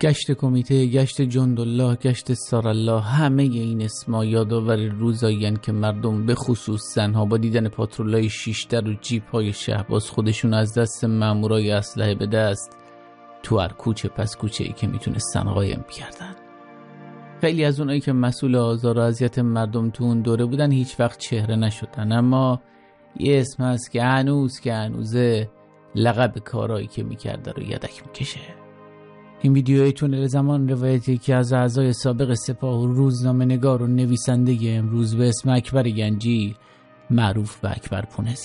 گشت کمیته، گشت جندالله، گشت سارالله، همه این اسما یادآور روزایین که مردم به خصوص زنها با دیدن پاترولای شیشتر و جیپ‌های شهباز خودشون از دست مامورای اسلحه به دست تو هر کوچه پس کوچه‌ای که میتونستن قایم بیاردن. خیلی از اونایی که مسئول آزار و اذیت مردم تو اون دوره بودن هیچ وقت چهره نشدن، اما یه اسم هست که هنوزه لقب کارایی که میکرده رو یدک میکشه. این ویدیوی تونل زمان روایتی که از اعضای سابق سپاه و روزنامه نگار و نویسنده امروز به اسم اکبر گنجی معروف به اکبر پونزه.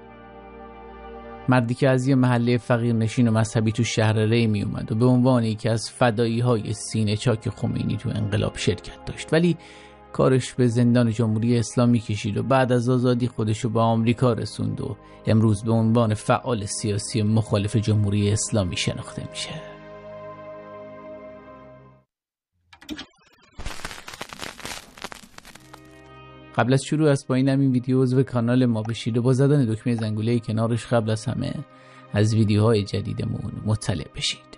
مردی که از یه محله فقیر نشین و مذهبی تو شهر ری می اومد و به عنوان یکی از فدایی های سینه چاک خمینی تو انقلاب شرکت داشت، ولی کارش به زندان جمهوری اسلامی کشید و بعد از آزادی خودشو به آمریکا رسوند و امروز به عنوان فعال سیاسی مخالف جمهوری اسلامی شناخته میشه. قبل از شروع از پایینم این ویدیو عضو کانال ما بشید و با زدن دکمه زنگوله کنارش قبل از همه از ویدیوهای جدیدمون مطلع بشید.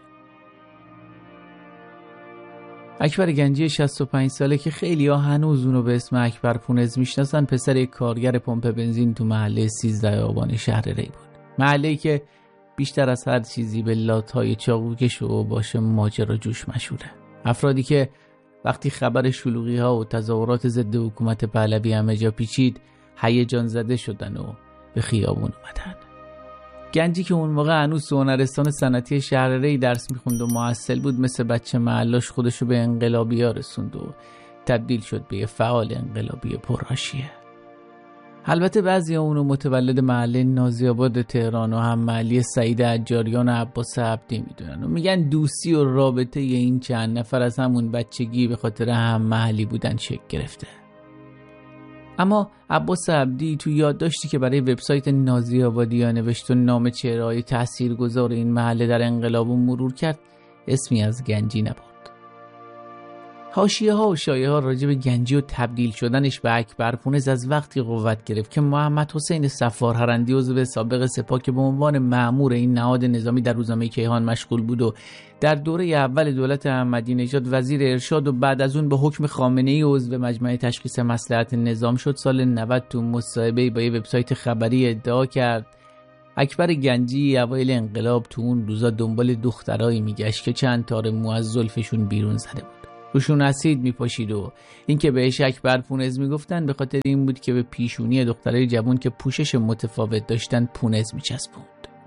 اکبر گنجی 65 ساله که خیلی ها هنوز اونو به اسم اکبر پونز میشناسن، پسر یک کارگر پمپ بنزین تو محله 13 آبان شهر ری بود. محله‌ای که بیشتر از هر چیزی به لات‌های چاقوکش و باشه ماجرا جوش مشهوره. افرادی که وقتی خبر شلوغی‌ها و تظاهرات ضد حکومت پهلوی همه جا پیچید هیجان زده شدن و به خیابون اومدن. گنجی که اون موقع هنوز تو هنرستان صنعتی شهر ری درس میخوند و محصل بود، مثل بچه محلاش خودشو به انقلابی‌ها رسوند و تبدیل شد به یه فعال انقلابی پرحاشیه. البته بعضی اونو متولد محله نازی‌آباد تهران و هم محلی سعید عجاریان و عباس عبدی میدونن و میگن دوستی و رابطه این چند نفر از همون بچگی به خاطر هم محلی بودن شکل گرفته. اما عباس عبدی تو یادداشتی که برای وبسایت نازی‌آبادی‌ها نوشت و نام چهره‌های تاثیرگذار این محله در انقلاب مرور کرد، اسمی از گنجی نبرد. حاشیه‌ها و شایعه‌ها راجع به گنجی و تبدیل شدنش به اکبر پونز از وقتی قوت گرفت که محمد حسین صفارهرندی عضو سابق سپاه که به عنوان مأمور این نهاد نظامی در روزنامه کیهان مشغول بود و در دوره اول دولت احمدی نژاد وزیر ارشاد و بعد از اون به حکم خامنه‌ای عضو مجمع تشخیص مصلحت نظام شد، سال 90 تو مصاحبه‌ای با یه وبسایت خبری ادعا کرد اکبر گنجی اوایل انقلاب تو اون روزا دنبال دخترایی میگشت که چند تار مو از زلفشون بیرون زده بود، روشون اسید میپاشید و این که بهش اکبر پونز میگفتن به خاطر این بود که به پیشونی دخترای جوان که پوشش متفاوت داشتن پونز میچسبوند.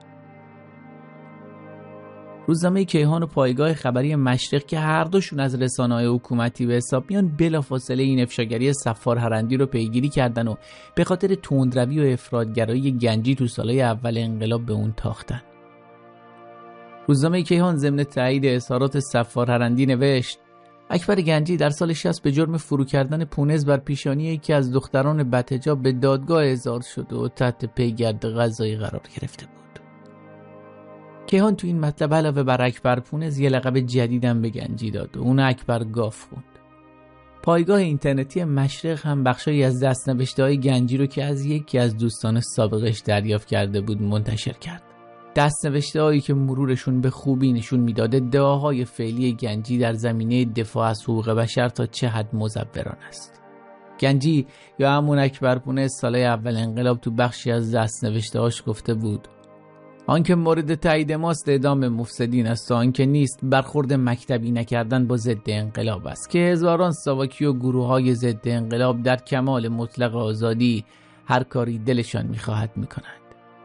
روزنامه کیهان و پایگاه خبری مشرق که هر دوشون از رسانه‌های حکومتی به حساب میان بلافاصله این افشاگری صفارهرندی رو پیگیری کردن و به خاطر تندروی و افراطگرایی گنجی تو سالهای اول انقلاب به اون تاختن. روزنامه کیهان ضمن تایید اظهارات صفارهرندی نوشت اکبر گنجی در سال 60 به جرم فرو کردن پونز بر پیشانی یکی از دختران بدحجاب به دادگاه احضار شده و تحت پیگرد قضایی قرار گرفته بود. کیهان تو این مطلب علاوه بر اکبر پونز یه لقب جدیدم به گنجی داد و اون اکبر گاف خوند. پایگاه اینترنتی مشرق هم بخشایی از دست‌نوشته‌های گنجی رو که از یکی از دوستان سابقش دریافت کرده بود منتشر کرد. دست‌نوشته‌هایی که مرورشون به خوبی نشون میداد ادعاهای فعلی گنجی در زمینه دفاع از حقوق بشر تا چه حد مزورانه است. گنجی یا همون اکبر پونز سالهای اول انقلاب تو بخشی از دست‌نوشته‌هاش گفته بود آنکه مورد تایید ماست اعدام مفسدین است و آنکه نیست برخورد مکتبی نکردن با ضد انقلاب است که هزاران ساواکی و گروه‌های ضد انقلاب در کمال مطلق آزادی هر کاری دلشان می‌خواهد می‌کنند.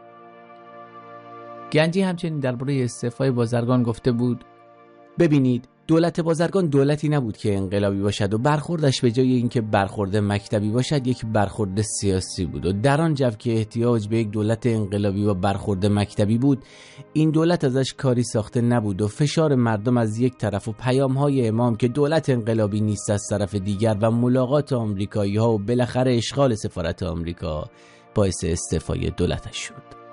گنجی همچنین درباره استعفای بازرگان گفته بود ببینید دولت بازرگان دولتی نبود که انقلابی باشد و برخوردش به جای اینکه برخورد مکتبی باشد یک برخورد سیاسی بود و در آن جو که احتیاج به یک دولت انقلابی و برخورد مکتبی بود این دولت ازش کاری ساخته نبود و فشار مردم از یک طرف و پیام‌های امام که دولت انقلابی نیست از طرف دیگر و ملاقات آمریکایی‌ها و بالاخره اشغال سفارت آمریکا باعث استعفای دولتش شد.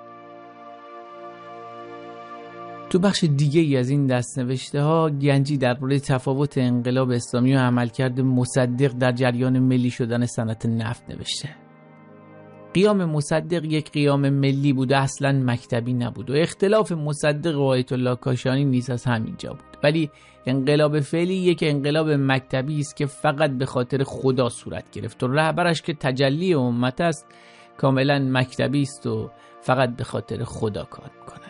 تو بخش دیگه ای از این دست‌نوشته ها گنجی درباره تفاوت انقلاب اسلامی و عملکرد مصدق در جریان ملی شدن صنعت نفت نوشته. قیام مصدق یک قیام ملی بود و اصلا مکتبی نبود و اختلاف مصدق و آیت الله کاشانی نیز از همینجا بود. ولی انقلاب فعلی یک انقلاب مکتبی است که فقط به خاطر خدا صورت گرفت و رهبرش که تجلی امت است کاملا مکتبی است و فقط به خاطر خدا کار میکند.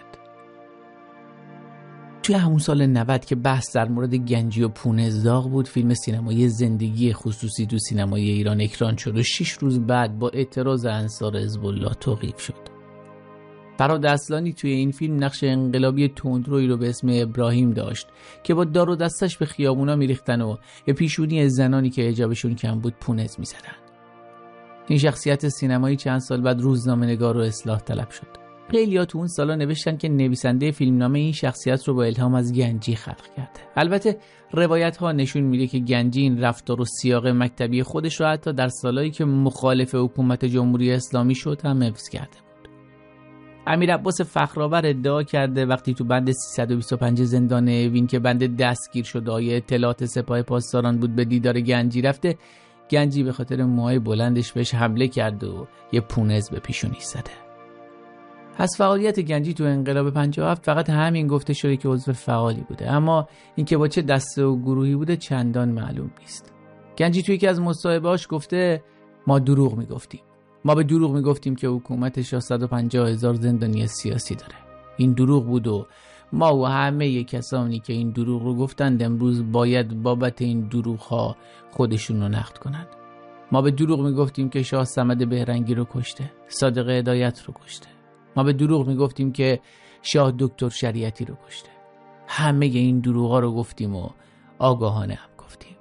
توی همون سال 90 که بحث در مورد گنجی و پونه داغ بود، فیلم سینمایی زندگی خصوصی تو سینمای ایران اکران شد و 6 روز بعد با اعتراض انصار حزب الله توقیف شد. فرهاد اصلانی توی این فیلم نقش انقلابی تندرویی رو به اسم ابراهیم داشت که با دار و دستش به خیابونا میریختن و به پیشونی زنانی که حجابشون کم بود پونز میزدن. این شخصیت سینمایی چند سال بعد روزنامه‌نگار و اصلاح طلب شد. خیلی‌ها تو اون سالا نوشتن که نویسنده فیلمنامه این شخصیت رو با الهام از گنجی خلق کرده. البته روایت‌ها نشون میده که گنجی این رفتار و سیاق مکتبی خودش رو حتی در سالایی که مخالف حکومت جمهوری اسلامی شد هم حفظ کرده بود. امیر عباس فخرآور ادعا کرده وقتی تو بند 325 زندان اوین که بند دستگیر شده آیه اطلاعات سپاه پاسداران بود به دیدار گنجی رفته، گنجی به خاطر موهای بلندش بهش حمله کرده و یه پونز به پیشونیش زده. از فعالیت گنجی تو انقلاب 57 فقط همین گفته شده که عضو فعالی بوده، اما اینکه با چه دسته و گروهی بوده چندان معلوم نیست. گنجی توی یکی از مصاحبه‌هاش گفته ما دروغ میگفتیم. ما به دروغ میگفتیم که حکومت 650,000 زندانی سیاسی داره. این دروغ بود و ما و همه کسانی که این دروغ رو گفتند امروز باید بابت این دروغ‌ها خودشون رو نقد کنند. ما به دروغ میگفتیم که شاه صمد بهرنگی رو کشته، صادق هدایت رو کشته. ما به دروغ میگفتیم که شاه دکتر شریعتی رو کشته. همه این دروغا رو گفتیم و آگاهانه هم گفتیم.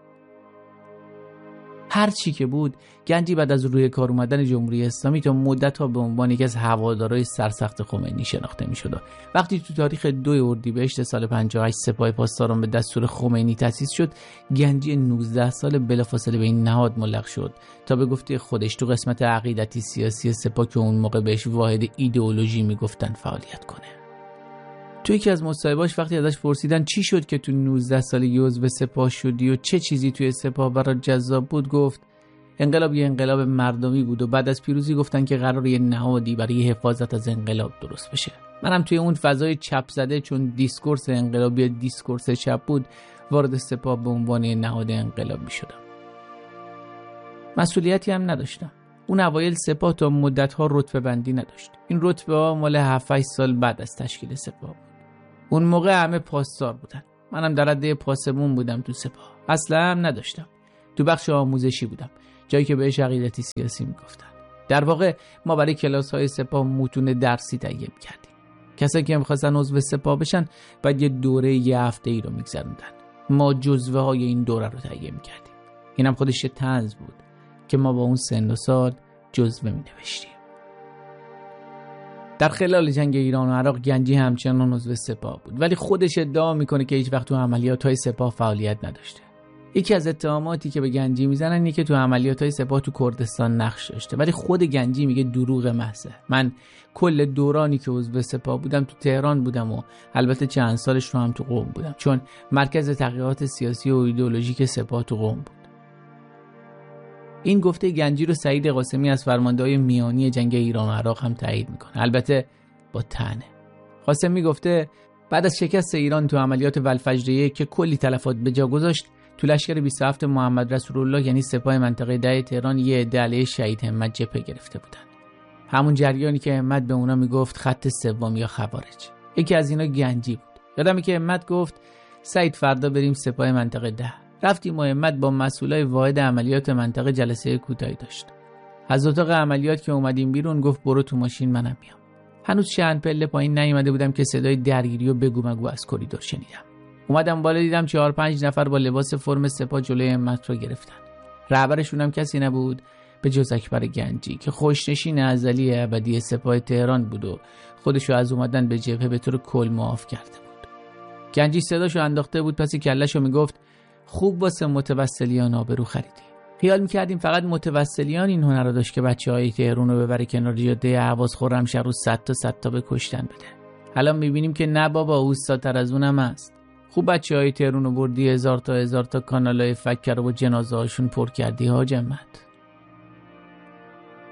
هر چی که بود، گنجی بعد از روی کار اومدن جمهوری اسلامی تا مدت‌ها به عنوان یکی از هوادارهای سرسخت خمینی شناخته می‌شد. وقتی تو تاریخ 2 اردیبهشت سال 58 سپاه پاسداران به دستور خمینی تأسیس شد، گنجی 19 سال بلافاصله به این نهاد ملحق شد تا به گفته خودش تو قسمت عقیدتی سیاسی سپاه که اون موقع بهش واحد ایدئولوژی میگفتن فعالیت کنه. تو یکی از مصاحبه‌اش وقتی ازش پرسیدن چی شد که تو 19 سالگی عضو سپاه شدی و چه چیزی توی سپاه برات جذاب بود، گفت انقلاب یه انقلاب مردمی بود و بعد از پیروزی گفتن که قراره یه نهادی برای حفاظت از انقلاب درست بشه. منم توی اون فضای چپ زده، چون دیسکورس انقلابی دیسکورس چپ بود، وارد سپاه به عنوان نهاد انقلاب می‌شدم. مسئولیتی هم نداشتم. اون اوایل سپاه تا مدت‌ها رتبه بندی نداشت. این رتبه‌ها مال 7-8 سال بعد از تشکیل سپاه بود. اون موقع همه پاسدار بودن. منم در رده پاسبون بودم تو سپاه. اصلا هم نداشتم. تو بخش آموزشی بودم، جایی که بهش عقیدتی سیاسی میگفتن. در واقع ما برای کلاس‌های سپاه متون درسی تهیه می‌کردیم. کسایی که می‌خواستن عضو سپاه بشن بعد یه دوره یه هفته‌ای رو می‌گذروندن. ما جزوه‌های این دوره رو تهیه می‌کردیم. اینم خودش طنز بود که ما با اون سن و سال جزوه می‌نوشتیم. در خلال جنگ ایران و عراق گنجی همچنان عضو سپاه بود، ولی خودش ادعا میکنه که هیچ وقت تو عملیات‌های سپاه فعالیت نداشته. یکی از اتهاماتی که به گنجی میزنن اینه که تو عملیات‌های سپاه تو کردستان نقش داشته، ولی خود گنجی میگه دروغ محضه. من کل دورانی که عضو سپاه بودم تو تهران بودم و البته چند سالش رو هم تو قم بودم، چون مرکز تحقیقات سیاسی و ایدئولوژیک سپاه تو قم بود. این گفته گنجی رو سعید قاسمی از فرمانده‌های میانی جنگ ایران و عراق هم تایید میکنه، البته با طعنه. قاسمی گفته بعد از شکست ایران تو عملیات ولفجریه که کلی تلفات به جا گذاشت، تو لشکر 27 محمد رسول الله یعنی سپاه منطقه 10 تهران یه عده علیه شهید همت جبهه گرفته بودن. همون جریانی که همت به اونا میگفت خط سوم یا خوارج. یکی از اینا گنجی بود. یادمه که همت گفت سعید فردا بریم سپاه منطقه 10. رفتیم و همت با مسئولای واحد عملیات منطقه جلسه کوتاهی داشت. از اتاق عملیات که اومدیم بیرون گفت برو تو ماشین منم میام. هنوز چند پله پایین نیومده بودم که صدای درگیری و بگو مگو از کریدور شنیدم. اومدم بالا دیدم 4-5 نفر با لباس فرم سپاه جلوی همت رو گرفتن. رهبرشون هم کسی نبود به جز اکبر گنجی که خوشنشین ازلی ابدی سپاه تهران بود و خودشو از اومدن به جبهه به طور کل معاف کرده بود. گنجی صداشو انداخته بود پس کلهشو میگفت خوب واسه متوسلیان آبرو خریدی. خیال میکردیم فقط متوسلیان این هنر رو داشت که بچه‌های تهران رو ببره کنار جاده اهواز خرمشهر رو 100 تا به کشتن بده. الان میبینیم که نه بابا، اوستاتر از اونم هست. خوب بچه‌های تهران رو بردی 1000 تا کانالای فکر رو با جنازه هاشون پر کردی حاج همت.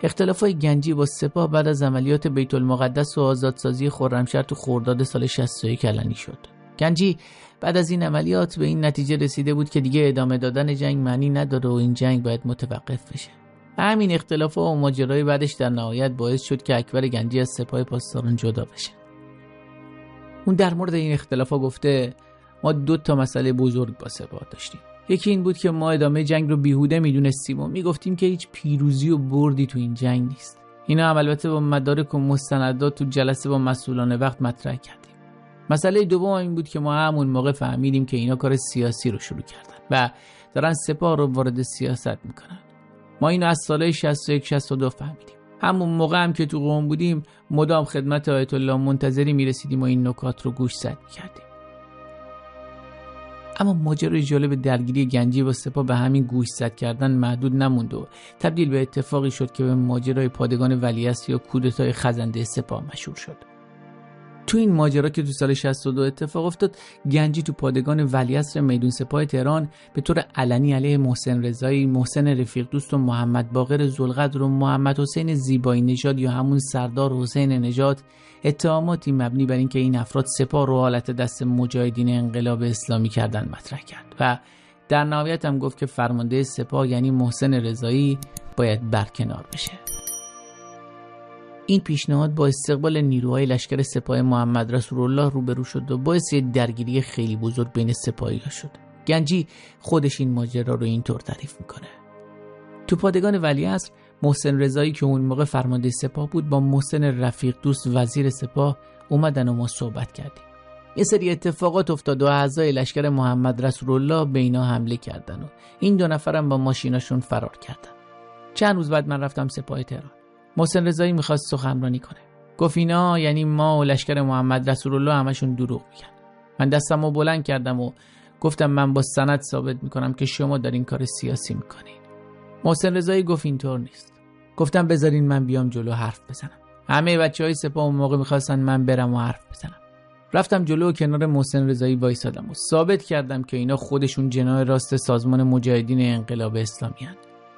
اختلافات گنجی با سپاه بعد از عملیات بیت المقدس و آزادسازی خرمشهر تو خرداد سال 61 علنی شد. گنجی بعد از این عملیات به این نتیجه رسیده بود که دیگه ادامه دادن جنگ معنی نداره و این جنگ باید متوقف بشه. همین اختلافات و ماجرای بعدش در نهایت باعث شد که اکبر گنجی از سپاه پاسداران جدا بشه. اون در مورد این اختلافات گفته ما 2 مسئله بزرگ با سپاه داشتیم. یکی این بود که ما ادامه جنگ رو بیهوده میدونستیم و میگفتیم که هیچ پیروزی و بردی تو این جنگ نیست. اینا هم البته با مدارک و مستندات تو جلسه با مسئولان وقت مطرح کردیم. مسئله دوم این بود که ما همون موقع فهمیدیم که اینا کار سیاسی رو شروع کردن و دارن سپاه رو وارد سیاست میکنن. ما اینو از سال 61 62 فهمیدیم. همون موقع هم که تو قم بودیم مدام خدمت آیت الله منتظری میرسیدیم و این نکات رو گوش زد میکردیم. اما ماجرای جالب درگیری گنجی با سپاه به همین گوش زد کردن محدود نموند و تبدیل به اتفاقی شد که به ماجرای پادگان ولیعصر یا کودتای خزنده سپاه مشهور شد. تو این ماجرا که تو سال 62 اتفاق افتاد، گنجی تو پادگان ولیعصر میدون سپاه تهران به طور علنی علیه محسن رضایی، محسن رفیق دوست و محمد باقر ذوالقدر و محمد حسین زیبایی نژاد یا همون سردار حسین نژاد اتهاماتی مبنی بر اینکه این افراد سپاه رو حالت دست مجاهدین انقلاب اسلامی کردن مطرح کرد و در نهایت هم گفت که فرمانده سپاه یعنی محسن رضایی باید برکنار بشه. این پیشنهاد با استقبال نیروهای لشکر سپاه محمد رسول الله روبرو شد و باعث درگیری خیلی بزرگ بین سپاهی‌ها شد. گنجی خودش این ماجرا رو اینطور تعریف میکنه: تو پادگان ولیعصر محسن رضایی که اون موقع فرمانده سپاه بود با محسن رفیق دوست وزیر سپاه اومدن و ما صحبت کردیم. یه سری اتفاقات افتاد و اعضای لشکر محمد رسول الله به اینا حمله کردن و این 2 نفرم با ماشیناشون فرار کردن. چند روز بعد من رفتم سپاه تهران. محسن رضایی میخواست سخنرانی کنه. گفت اینا یعنی ما و لشکر محمد رسول الله همشون دروغ میگن. من دستمو بلند کردم و گفتم من با سند ثابت میکنم که شما دارین کار سیاسی میکنین. محسن رضایی گفت اینطور نیست. گفتم بذارین من بیام جلو حرف بزنم. همه بچهای سپاه اون موقع میخواستن من برم و حرف بزنم. رفتم جلو و کنار محسن رضایی وایسادم و ثابت کردم که اینا خودشون جناح راست سازمان مجاهدین انقلاب اسلامی هستند.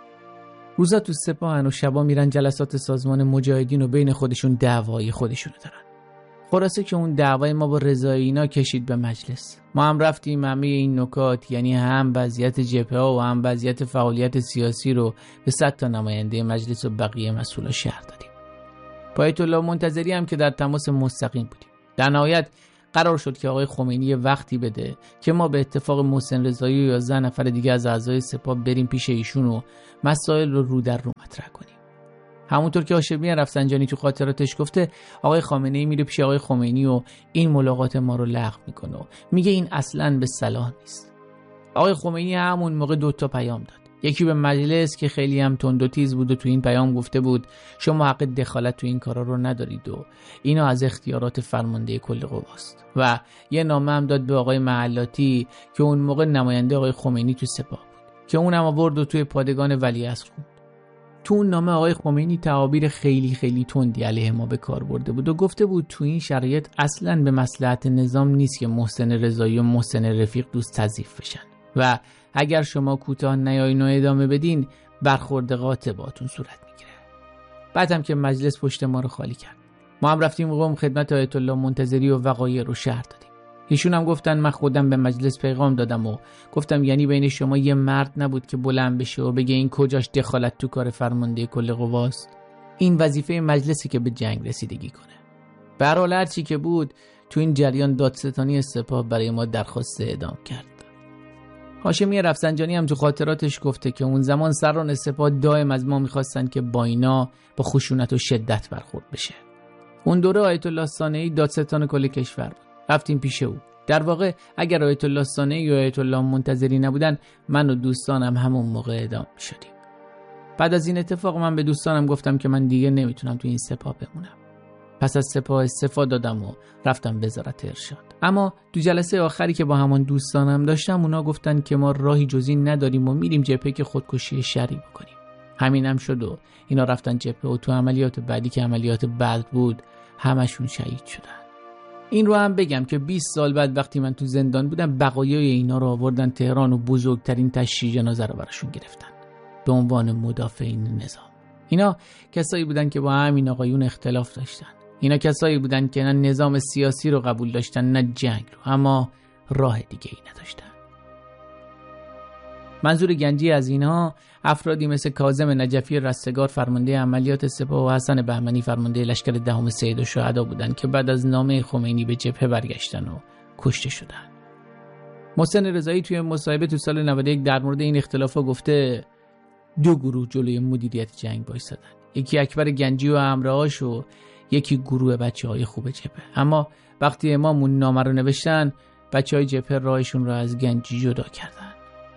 روزا تو سپاهن و شبا میرن جلسات سازمان مجاهدین و بین خودشون دعوای خودشونو دارن. خلاصه که اون دعوای ما با رضایی اینا کشید به مجلس. ما هم رفتیم همه این نکات، یعنی هم وضعیت جبهه و هم وضعیت فعالیت سیاسی رو به 100 تا نماینده مجلس و بقیه مسئولا شهر دادیم. با آیت الله منتظری هم که در تماس مستقیم بودیم. در نهایت قرار شد که آقای خمینی وقتی بده که ما به اتفاق محسن رضایی یا 10 نفر دیگه از اعضای سپاه بریم پیش ایشون و مسائل رو در رو مطرح کنیم. همونطور که هاشمی رفسنجانی تو خاطراتش گفته، آقای خامنه‌ای میره پیش آقای خمینی و این ملاقات ما رو لغو میکنه و میگه این اصلاً به صلاح نیست. آقای خمینی همون موقع 2 تا پیام داد. یکی به مجلس که خیلی هم تند و تیز بود و تو این پیام گفته بود شما حق دخالت تو این کارا رو ندارید و اینا از اختیارات فرمانده کل قواست، و یه نامه هم داد به آقای محلاتی که اون موقع نماینده آقای خمینی تو سپاه بود که اونم آورد و توی پادگان ولیعصر خوند. تو اون نامه آقای خمینی تعابیر خیلی تندی علیه ما به کار برده بود و گفته بود تو این شرایط اصلاً به مصلحت نظام نیست که محسن رضایی و محسن رفیق دوست تضعیف بشن و اگر شما کوتاه نیاین و ادامه بدین برخورد قاطع باهاتون صورت میگیره. بعدم که مجلس پشت ما رو خالی کرد، ما هم رفتیم قم خدمت آیت الله منتظری و وقایع رو شرح دادیم. ایشون هم گفتن من خودم به مجلس پیغام دادم و گفتم یعنی بین شما یه مرد نبود که بلند بشه و بگه این کجاش دخالت تو کار فرمانده کل قواست؟ این وظیفه مجلسی که به جنگ رسیدگی کنه. به هر حال هر چی که بود تو این جریان دادستانی سپاه برای ما درخواست اعدام کرد. هاشمی رفسنجانی هم تو خاطراتش گفته که اون زمان سران سپاه دائم از ما میخواستن که با اینا با خشونت و شدت برخورد بشه. اون دوره آیت الله صانعی دادستان کل کشور بود. رفتیم پیش او. در واقع اگر آیت الله صانعی یا آیت الله منتظری نبودن من و دوستانم همون موقع اعدام میشدیم. بعد از این اتفاق من به دوستانم گفتم که من دیگه نمیتونم تو این سپاه بمونم. پس از سپاه استعفا دادم و رفتم وزارت ارشاد. اما تو جلسه آخری که با همان دوستانم داشتم اونا گفتن که ما راهی جز این نداریم و میریم جبهه که خودکشی شرعی بکنیم. همینم شد و اینا رفتن جبهه و تو عملیات بعدی که عملیات بدر بود همشون شهید شدن. این رو هم بگم که 20 سال بعد وقتی من تو زندان بودم بقایای اینا رو آوردن تهران و بزرگترین تشییع جنازه رو براشون گرفتن به عنوان مدافعین نظام. اینا کسایی بودن که با همین آقایون اختلاف داشتن. اینا کسایی بودن که نه نظام سیاسی رو قبول داشتن نه جنگ رو، اما راه دیگه ای نداشتن. منظور گنجی از اینها افرادی مثل کاظم نجفی رستگار فرمانده عملیات سپاه و حسن بهمنی فرمانده لشکر دهم سید الشهدا بودند که بعد از نامه خمینی به جبهه برگشتن و کشته شدن. محسن رضایی توی مصاحبه تو سال 91 در مورد این اختلافا گفته 2 گروه جلوی مدیریت جنگ وایسادن، یکی اکبر گنجی و همراهاش و یکی گروه بچه‌های خوب جبهه. اما وقتی امام اون نامه رو نوشتن، بچه‌های جبهه راهشون رو از گنجی جدا کردن.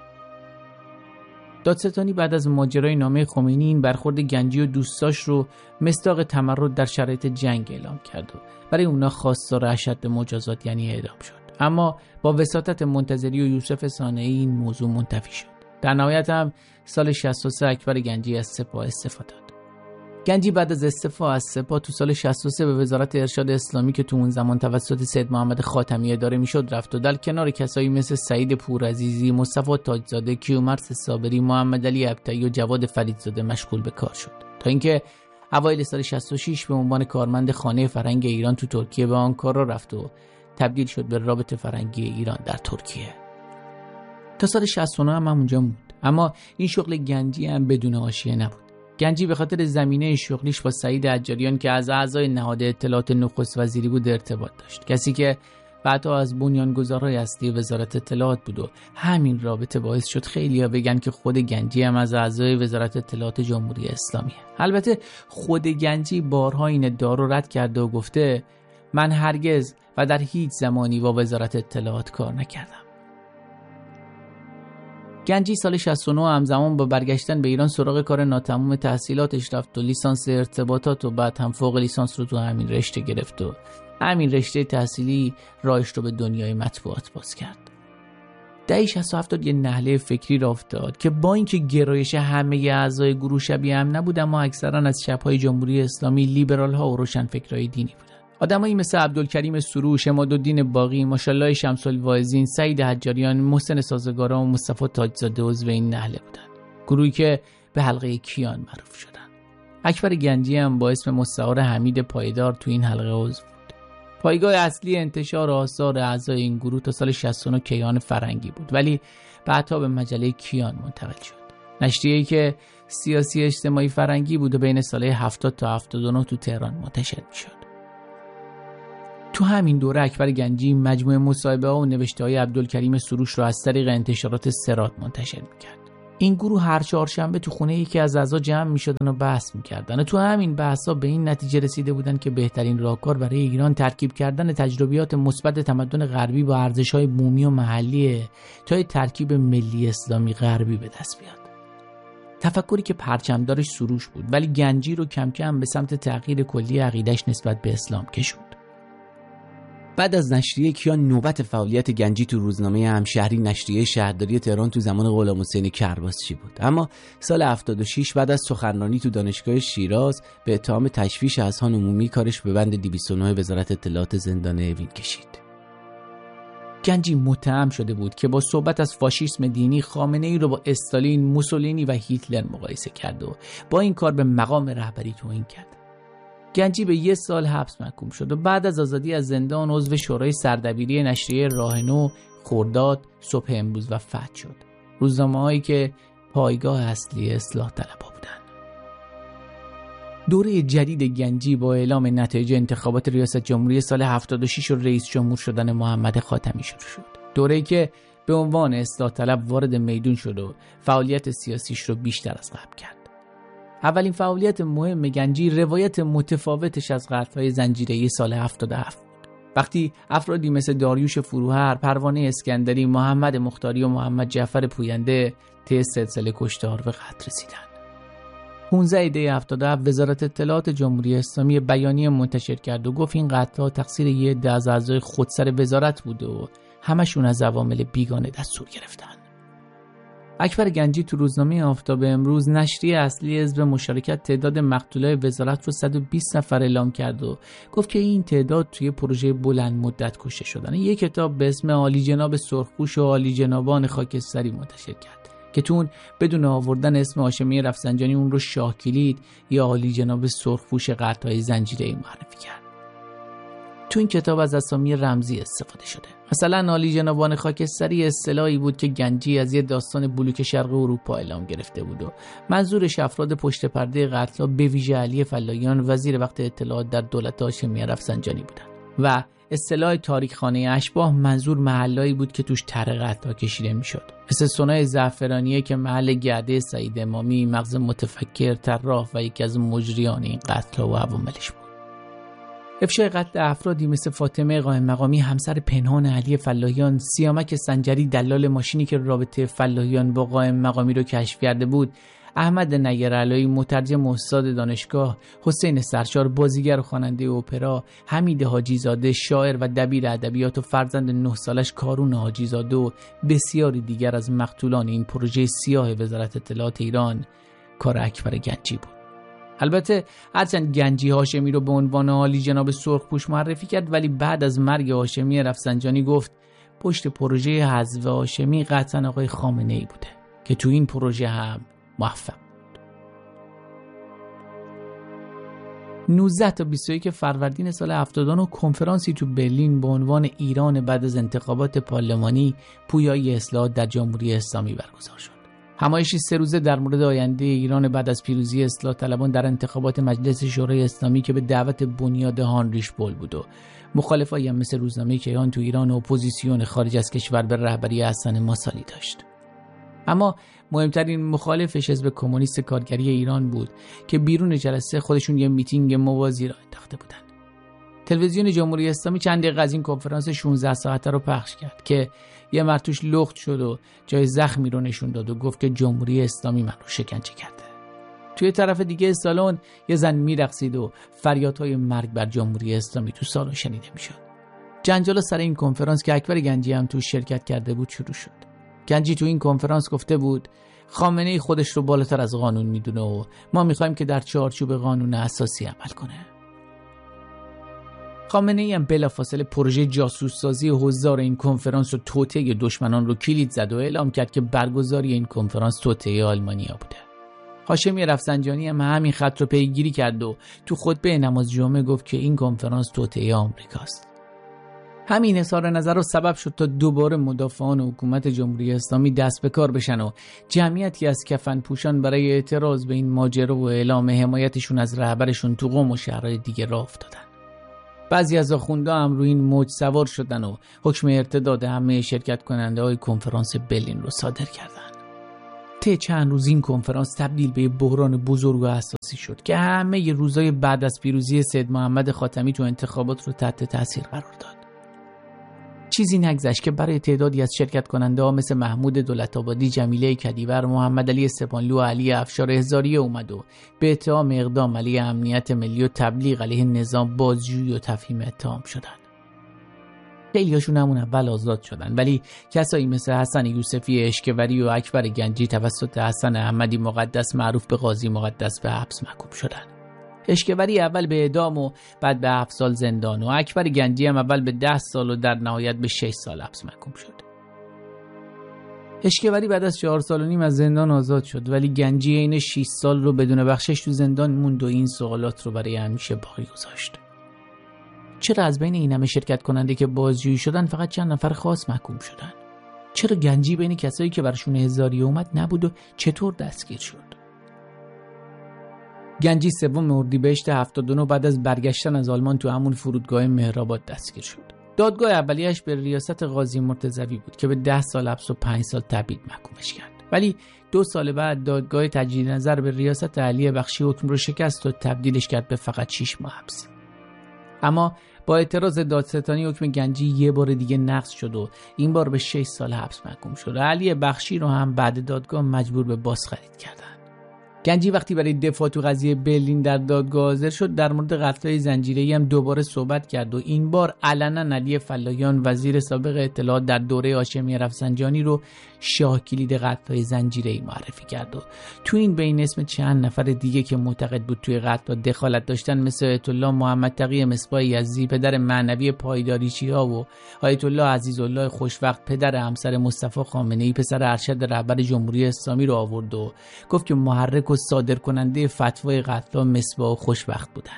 دادستانی بعد از ماجرای نامه خمینی این برخورد گنجی و دوستاش رو مصداق تمرد در شرایط جنگ اعلام کرد و برای اونا خواستار اشد مجازات یعنی اعدام شد. اما با وساطت منتظری و یوسف صانعی این موضوع منتفی شد. در نهایت هم سال 63 اکبر گنجی از سپاه استعفا داد. گنجی بعد از استعفا از سپاه تو سال 63 به وزارت ارشاد اسلامی که تو اون زمان توسط سید محمد خاتمی اداره میشد رفت و در کنار کسایی مثل سعید پورعزیزی، مصطفی تاجزاده، کیومرث صابری، محمد علی ابطحی و جواد فریدزاده مشغول به کار شد تا اینکه اوایل سال 66 به عنوان کارمند خانه فرهنگ ایران تو ترکیه به آنکارا رفت و تبدیل شد به رابطه فرهنگی ایران در ترکیه. تا سال 69 هم اونجا موند. اما این شغل گنجی هم بدون حاشیه نبود. گنجی به خاطر زمینه شغلیش با سعید حجاریان که از اعضای نهاد اطلاعات نخست وزیری بود ارتباط داشت، کسی که بعدها از بنیانگذارای اصلی وزارت اطلاعات بود و همین رابطه باعث شد خیلی‌ها بگن که خود گنجی هم از اعضای وزارت اطلاعات جمهوری اسلامیه. البته خود گنجی بارها این ادعا رو رد کرده و گفته من هرگز و در هیچ زمانی با وزارت اطلاعات کار نکردم. گنجی سال 69 همزمان با برگشتن به ایران سراغ کار ناتمام تحصیلاتش رفت و لیسانس ارتباطات و بعد هم فوق لیسانس رو تو همین رشته گرفت و همین رشته تحصیلی راهش رو به دنیای مطبوعات باز کرد. دهه 67 یه نهله فکری را افتاد که با اینکه گرایش همه اعضای گروه شبیه هم نبود، اما اکثرا از چپ‌های جمهوری اسلامی، لیبرال ها و روشنفکرای دینی بودن. آدمایی مثل عبدالکریم سروش، عمادالدین باقی، ماشاءالله شمس الواعظین، سعید حجاریان، محسن سازگاران و مصطفی تاجزاده عضو این نهله بودن. گروهی که به حلقه کیان معروف شدن. اکبر گنجی هم با اسم مستعار حمید پایدار تو این حلقه عضو بود. پایگاه اصلی انتشار آثار اعضای این گروه تا سال 69 کیان فرنگی بود، ولی بعدها به مجله کیان منتقل شد. نشریه‌ای که سیاسی اجتماعی فرنگی بود و بین سالهای 70 تا 79 تو تهران منتشر می‌شد. تو همین دوره اکبر گنجی مجموعه مصاحبه‌ها و نوشته‌های عبدالکریم سروش رو از طریق انتشارات صراط منتشر می‌کرد. این گروه هر چهارشنبه تو خونه یکی از اعضا جمع می‌شدن و بحث می‌کردن و تو همین بحث‌ها به این نتیجه رسیده بودن که بهترین راهکار برای ایران ترکیب کردن تجربیات مثبت تمدن غربی با ارزش‌های بومی و محلیه تا ترکیب ملی اسلامی غربی به دست بیاد. تفکری که پرچمدارش سروش بود، ولی گنجی رو کم کم به سمت تغییر کلی عقیده‌اش نسبت به اسلام کشوند. بعد از نشریه کیان نوبت فعالیت گنجی تو روزنامه همشهری، نشریه شهرداری تهران تو زمان غلام حسین کرباسچی بود. اما سال 76 بعد از سخنرانی تو دانشگاه شیراز به اتهام تشویش اذهان عمومی کارش به بند 209 وزارت اطلاعات زندان اوین کشید. گنجی متهم شده بود که با صحبت از فاشیسم دینی خامنه‌ای رو با استالین، موسولینی و هیتلر مقایسه کرد و با این کار به مقام رهبری توهین کرد. گنجی به 1 سال حبس محکوم شد و بعد از آزادی از زندان عضو شورای سردبیری نشریه راه نو، خرداد، صبح امروز و فتح شد. روزنامه‌هایی که پایگاه اصلی اصلاح طلبها بودند. دوره جدید گنجی با اعلام نتایج انتخابات ریاست جمهوری سال 76 و رئیس جمهور شدن محمد خاتمی شروع شد. دوره‌ای که به عنوان اصلاح طلب وارد میدون شد و فعالیت سیاسیش رو بیشتر از قبل کرد. اولین فعالیت مهم گنجی روایت متفاوتش از قتل‌های زنجیره‌ای سال 77 بود. وقتی افرادی مثل داریوش فروهر، پروانه اسکندری، محمد مختاری و محمد جعفر پوینده طی سلسله کشتار به قتل رسیدند. 15 دی 77 وزارت اطلاعات جمهوری اسلامی بیانیه منتشر کرد و گفت این قتل‌ها تقصیر یه عده از اعضای خودسر وزارت بوده و همشون از عوامل بیگانه دستور گرفتن. اکبر گنجی تو روزنامه آفتاب امروز، نشریه اصلی حزب مشارکت، تعداد مقتولای وزارت رو 120 نفر اعلام کرد و گفت که این تعداد توی پروژه بلند مدت کشته شدن. یک کتاب به اسم عالی جناب سرخپوش و عالی جنابان خاکستری منتشر کرد که تو اون بدون آوردن اسم هاشمی رفسنجانی اون رو شاه کلید یا عالی جناب سرخپوش قطعه‌های زنجیره‌ای معرفی کرد. تو این کتاب از اسامی رمزی استفاده شده. مثلا عالی جنابان خاکستری اصطلاحی بود که گنجی از یه داستان بلوک شرق اروپا اعلام گرفته بود و منظورش افراد پشت پرده قتل‌ها به ویژه علی فلاییان وزیر وقت اطلاعات در دولت هاشمی رفسنجانی بودن و اصطلاح تاریخخانه اشباح منظور محلایی بود که توش طرح قتل‌ها کشیده میشد، مثل سنای زعفرانیه که محل گرده سعید امامی، مغز متفکر طراح و یکی از مجریان این قتل‌ها و عواملش بود. افشای قتل افرادی مثل فاطمه قائم مقامی همسر پنهان علی فلاحیان، سیامک سنجری دلال ماشینی که رابطه فلاحیان با قائم مقامی رو کشف کرده بود، احمد نیرعلایی مترجم استاد دانشگاه، حسین سرشار بازیگر و خواننده اپرا، حمید حاجیزاده شاعر و دبیر ادبیات و فرزند 9 سالش کارون حاجیزاده و بسیاری دیگر از مقتولان این پروژه سیاه وزارت اطلاعات ایران کار اکبر گنجی بود. البته هرچند گنجی هاشمی رو به عنوان عالی جناب سرخپوش معرفی کرد، ولی بعد از مرگ هاشمی رفسنجانی گفت پشت پروژه حذف هاشمی قطعا آقای خامنه‌ای بوده که تو این پروژه هم موفق بود. 19 تا 21 فروردین سال 79 کنفرانسی تو برلین با عنوان ایران بعد از انتخابات پارلمانی پویایی اصلاحات در جمهوری اسلامی برگزار شد. همایشی 3 روزه در مورد آینده ایران بعد از پیروزی اصلاح طلبان در انتخابات مجلس شورای اسلامی که به دعوت بنیاد هانریش بول بود و مخالفایی هم مثل روزنامه کیهان تو ایران و اپوزیسیون خارج از کشور به رهبری حسن ماسالی داشت. اما مهمترین مخالفش حزب کمونیست کارگری ایران بود که بیرون جلسه خودشون یه میتینگ موازی را انداخته بودن. تلویزیون جمهوری اسلامی چند دقیقه از این کنفرانس 16 ساعته رو پخش کرد که یه مرد توش لخت شد و جای زخمی رو نشون داد و گفت که جمهوری اسلامی من رو شکنجه کرده. توی طرف دیگه سالن یه زن میرقصید و فریادهای مرگ بر جمهوری اسلامی تو سالن شنیده میشد. جنجال سر این کنفرانس که اکبر گنجی هم تو شرکت کرده بود شروع شد. گنجی تو این کنفرانس گفته بود خامنه‌ای خودش رو بالاتر از قانون میدونه و ما میخوایم که در چارچوب قانون اساسی عمل کنه. خامنه‌ای هم بلافاصله پروژه جاسوس سازی حضار این کنفرانس و توطئه دشمنان رو کلید زد و اعلام کرد که برگزاری این کنفرانس توطئه آلمانیا بوده. هاشمی رفسنجانی هم همین خط رو پیگیری کرد و تو خطبه نماز جمعه گفت که این کنفرانس توطئه آمریکاست. همین اظهار نظر رو سبب شد تا دوباره مدافعان حکومت جمهوری اسلامی دست به کار بشن و جمعیتی از کفن پوشان برای اعتراض به این ماجرا و اعلام حمایتشون از رهبرشون تو قم و شهرهای دیگه راه افتادن. بعضی از آخوندا هم روی این موج سوار شدن و حکم ارتداد همه شرکت کننده های کنفرانس برلین رو صادر کردن. طی چند روز این کنفرانس تبدیل به بحران بزرگ و اساسی شد که همه روزهای بعد از پیروزی سید محمد خاتمی تو انتخابات رو تحت تاثیر قرار داد. چیزی نگذشت که برای تعدادی از شرکت کننده ها مثل محمود دولت‌آبادی، جمیله کدیور، محمد علی سپانلو و علی افشار هزاریه اومد و به اتهام اقدام علیه امنیت ملی و تبلیغ علیه نظام بازجویی و تفهیم اتهام شدن. خیلی‌هاشون همون اول آزاد شدن، ولی کسایی مثل حسن یوسفی اشکوری و اکبر گنجی توسط حسن احمدی مقدس معروف به قاضی مقدس به حبس محکوم شدن. اشکوری اول به اعدام و بعد به 7 سال زندان و اکبر گنجی هم اول به 10 سال و در نهایت به 6 سال حبس محکوم شد. اشکوری بعد از 4 سال و نیم از زندان آزاد شد، ولی گنجی این 6 سال رو بدون بخشش تو زندان موند و این سوالات رو برای همیشه باقی گذاشت. چرا از بین این همه شرکت کننده که بازجویی شدن فقط چند نفر خاص محکوم شدن؟ چرا گنجی بین کسایی که برشون هزاریه اومد نبود و چطور دستگیر شد؟ گنجی 3 اردیبهشت 79 بعد از برگشتن از آلمان تو همون فرودگاه مهرآباد دستگیر شد. دادگاه اولیه‌اش به ریاست قاضی مرتضوی بود که به 10 سال حبس و 5 سال تبعید محکومش کرد. ولی 2 سال بعد دادگاه تجدید نظر به ریاست علی بخشی حکم رو شکست و تبدیلش کرد به فقط 6 ماه حبس. اما با اعتراض دادستانی حکم گنجی یه بار دیگه نقض شد و این بار به 6 سال حبس محکوم شد. علی بخشی رو هم بعد دادگاه مجبور به بازخرید کردن. گنجی وقتی برای دفاع تو قضیه برلین در دادگاه حاضر شد در مورد قتل‌های زنجیره‌ای هم دوباره صحبت کرد و این بار علنا علی فلاحیان وزیر سابق اطلاعات در دوره هاشمی رفسنجانی رو شاه کلید قتل‌های زنجیره‌ای معرفی کرد و تو این بین اسم چند نفر دیگه که معتقد بود توی قتل دخالت داشتن مثل آیت الله محمد تقی مصباح یزدی پدر معنوی پایداریچی‌ها و آیت الله عزیزالله خوشوقت پدر همسر مصطفی خامنه‌ای پسر ارشد رهبر جمهوری اسلامی رو آورد و گفت که محرک و صادر کننده فتوای قتل مصباح و خوشوقت بودن.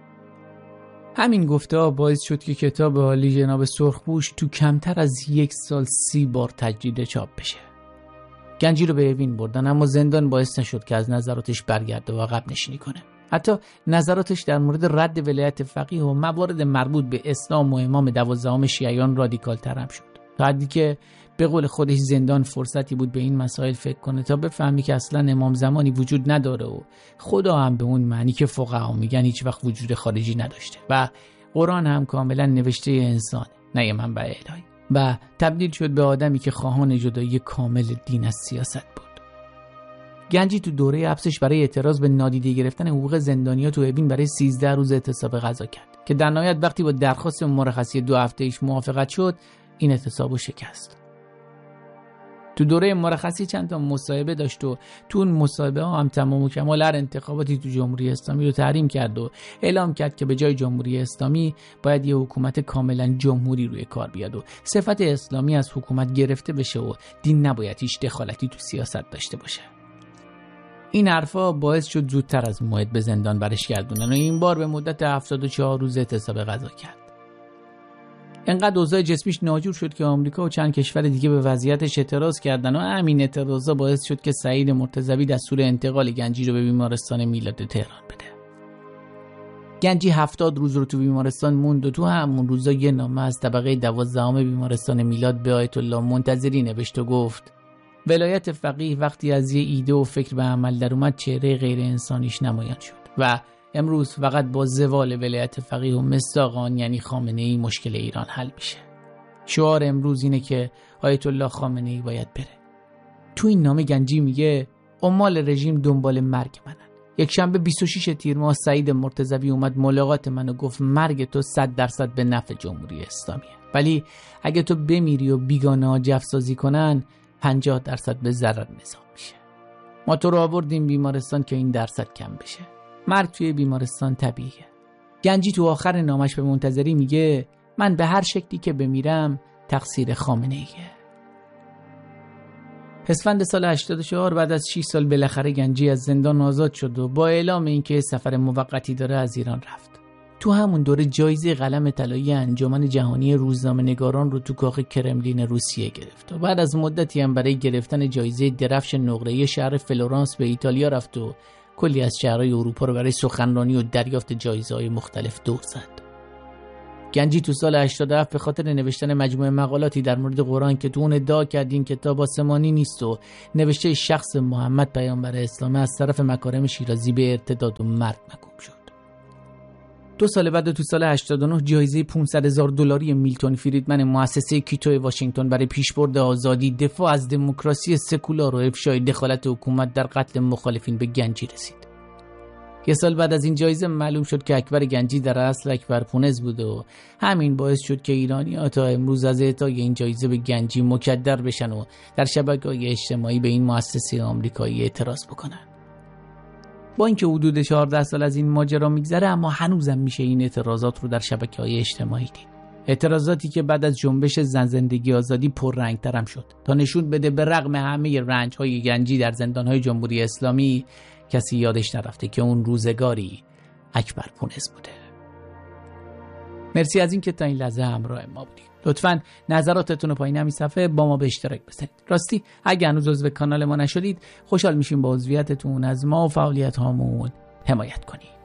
همین گفته‌ها باعث شد که کتاب عالی جناب سرخپوش تو کمتر از 1 سال 30 بار تجدید چاپ بشه. گنجی رو به اوین بردن اما زندان باعث نشد که از نظراتش برگرده و عقب نشینی کنه. حتی نظراتش در مورد رد ولایت فقیه و موارد مربوط به اسلام و امام 12 شیعیان رادیکال تر هم شد. تا حدی که به قول خودش زندان فرصتی بود به این مسائل فکر کنه تا بفهمی که اصلا امام زمانی وجود نداره و خدا هم به اون معنی که فقها میگن هیچ وقت وجود خارجی نداشته و قرآن هم کاملا نوشته انسانه نه یه منبع الهی و تبدیل شد به آدمی که خواهان جدایی کامل دین از سیاست بود. گنجی تو دوره حبسش برای اعتراض به نادیده گرفتن حقوق زندانیان تو اوین برای 13 روز اعتصاب غذا کرد که در نهایت وقتی با درخواست مرخصی 2 هفته‌ایش موافقت شد این اعتصابو شکست. تو دوره مرخصی چند تا مصاحبه داشت و تو اون مصاحبه ها هم تمام و کمال هر انتخاباتی تو جمهوری اسلامی رو تحریم کرد و اعلام کرد که به جای جمهوری اسلامی باید یه حکومت کاملا جمهوری روی کار بیاد و صفت اسلامی از حکومت گرفته بشه و دین نباید هیچ دخالتی تو سیاست داشته باشه. این حرفا باعث شد زودتر از موعد به زندان برش گردونن و این بار به مدت 74 روز اعتصاب غذا کرد. انقدر اوضاع جسمیش ناجور شد که آمریکا و چند کشور دیگه به وضعیتش اعتراض کردن و همین اعتراضا باعث شد که سعید مرتضوی دستور انتقال گنجی رو به بیمارستان میلاد تهران بده. گنجی 70 روز رو تو بیمارستان موند و تو همون روزا یه نامه از طبقه 12 بیمارستان میلاد به آیت الله منتظری نوشت و گفت ولایت فقیه وقتی از یه ایده و فکر به عمل در اومد چهره غیر انسانیش نمایان شد و امروز فقط با زوال ولایت فقیه و مصداق آن یعنی خامنه‌ای مشکل ایران حل میشه. شعار امروز اینه که آیت الله خامنه‌ای باید بره. تو این نامه گنجی میگه عمال رژیم دنبال مرگ منن. یک شنبه 26 تیر ماه سعید مرتضوی اومد ملاقات منو گفت مرگ تو 100% به نفع جمهوری اسلامیه. ولی اگه تو بمیری و بیگانه‌ها جفسازی کنن 50% به ضرر نظام میشه. ما تو رو آوردیم بیمارستان که این درصد کم بشه. مرگ توی بیمارستان طبیعیه. گنجی تو آخر نامش به منتظری میگه من به هر شکلی که بمیرم تقصیر خامنه‌ایه. اسفند سال 84 بعد از 6 سال بالاخره گنجی از زندان آزاد شد و با اعلام اینکه سفر موقتی داره از ایران رفت. تو همون دوره جایزه قلم طلایی انجمن جهانی روزنامه‌نگاران رو تو کاخ کرملین روسیه گرفت و بعد از مدتی هم برای گرفتن جایزه درفش نقره‌ای شهر فلورانس به ایتالیا رفت و کلی از شهرهای اروپا رو برای سخنرانی و دریافت جایزه‌های مختلف دور زد. گنجی تو سال 87 به خاطر نوشتن مجموعه مقالاتی در مورد قرآن که تو اون ادعا کرد این کتاب آسمانی نیست و نوشته شخص محمد پیامبر اسلام از طرف مکارم شیرازی به ارتداد و مرگ محکوم شد. 2 سال بعد تو سال 89 جایزه $500,000 میلتون فریدمن مؤسسه کیتو واشنگتن برای پیشبرد آزادی، دفاع از دموکراسی سکولار و افشای دخالت حکومت در قتل مخالفین به گنجی رسید. 1 سال بعد از این جایزه معلوم شد که اکبر گنجی در اصل اکبر پونز بود و همین باعث شد که ایرانی‌ها تا امروز از اعطای این جایزه به گنجی مکدر بشن و در شبکه‌های اجتماعی به این مؤسسه آمریکایی اعتراض بکنن. با اینکه حدود 14 سال از این ماجرا میگذره اما هنوزم میشه این اعتراضات رو در شبکه‌های اجتماعی دید. اعتراضاتی که بعد از جنبش زن زندگی آزادی پررنگ‌ترم شد تا نشون بده به رغم همه رنج‌های گنجی در زندان‌های جمهوری اسلامی کسی یادش نرفته که اون روزگاری اکبر پونز بوده. مرسی از این که تا این لحظه همراه ما بودید. لطفاً نظراتتون رو پایین همین صفحه با ما به اشتراک بذارید. راستی اگه هنوز عضو کانال ما نشدید خوشحال میشیم با عضویتتون از ما و فعالیت هامون حمایت کنید.